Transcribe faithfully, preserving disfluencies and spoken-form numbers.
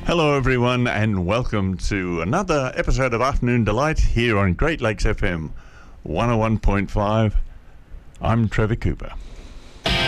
Hello, everyone, and welcome to another episode of Afternoon Delight here on Great Lakes F M one oh one point five. I'm Trevor Cooper.